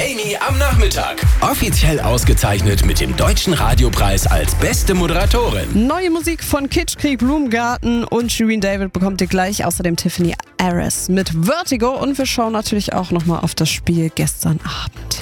Pleini am Nachmittag. Offiziell ausgezeichnet mit dem Deutschen Radiopreis als beste Moderatorin. Neue Musik von Kitschkrieg, Blumengarten und Shirin David bekommt ihr gleich. Außerdem Tiffany Ares mit Vertigo. Und wir schauen natürlich auch nochmal auf das Spiel gestern Abend.